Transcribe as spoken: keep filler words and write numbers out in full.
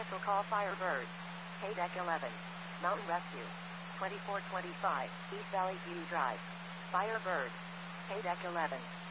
Special call Firebird. K-Deck eleven. Mountain Rescue. twenty-four twenty-five, East Valley View Drive. Firebird. K-Deck eleven.